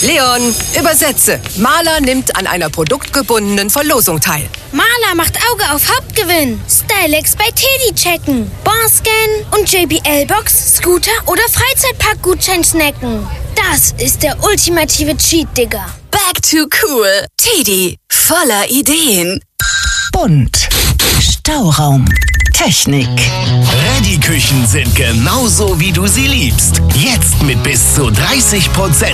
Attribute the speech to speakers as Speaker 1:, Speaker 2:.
Speaker 1: Leon, übersetze. Maler nimmt an einer produktgebundenen Verlosung teil.
Speaker 2: Maler macht Auge auf Hauptgewinn. Stylex bei Teddy checken. Barscan und JBL-Box, Scooter oder Freizeitpark-Gutschein snacken. Das ist der ultimative Cheat, Digga.
Speaker 3: Back to cool. Teddy, voller Ideen.
Speaker 4: Bunt. Stauraum. Technik.
Speaker 5: Ready-Küchen sind genauso, wie du sie liebst. Jetzt mit bis zu 30%